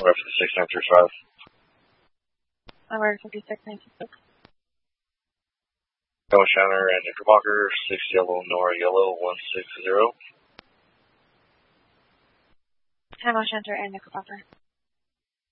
reference 6935. Number 5696. Echo Shiner and Knickerbocker, 6 Yellow, Nora Yellow, 160. Hamel Center and Knickerbocker.